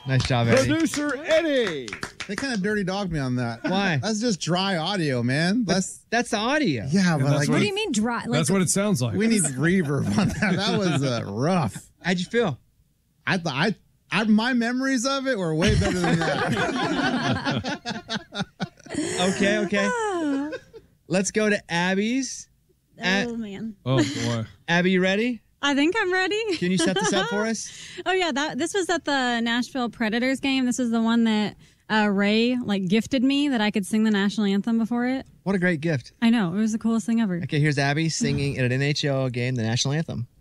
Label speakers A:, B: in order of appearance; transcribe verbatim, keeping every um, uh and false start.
A: Nice job, Eddie.
B: Producer Eddie.
C: They kind of dirty dogged me on that.
A: Why?
C: That's just dry audio, man. That's
A: that's the audio.
C: Yeah, but like,
D: what do you mean dry? Like,
E: That's what it sounds like.
C: we need reverb on that. That was uh, rough.
A: How'd you feel?
C: I thought I, I, my memories of it were way better than that.
A: Okay, okay. Let's go to Abby's.
D: Oh, man.
E: Oh, boy.
A: Abby, you ready?
D: I think I'm ready.
A: Can you set this up for us?
D: Oh, yeah. That This was at the Nashville Predators game. This is the one that uh, Ray like gifted me that I could sing the national anthem before it.
A: What a great gift.
D: I know. It was the coolest thing ever.
A: Okay, here's Abby singing at an N H L game the national anthem.